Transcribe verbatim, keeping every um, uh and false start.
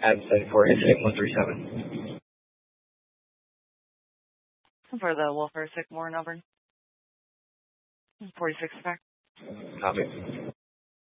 Absent for incident one three seven. For the Wolfer Sycamore, Auburn. forty-six back. Copy.